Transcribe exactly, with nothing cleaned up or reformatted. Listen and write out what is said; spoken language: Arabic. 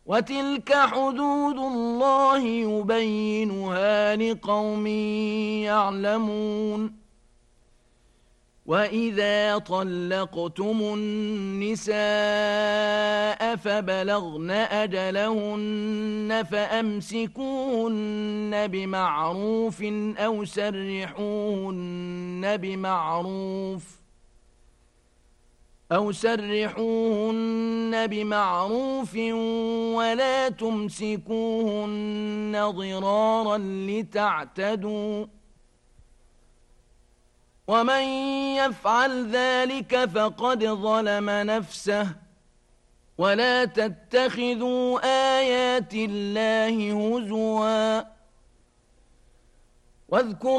وتلك حدود الله يبينها لقوم يعلمون وإذا طلقتم النساء فبلغن أجلهن فأمسكوهن بمعروف أو سرحوهن بمعروف أو سرحوهن بمعروف ولا تمسكوهن ضرارا لتعتدوا ومن يفعل ذلك فقد ظلم نفسه ولا تتخذوا آيات الله هزوا واذكروا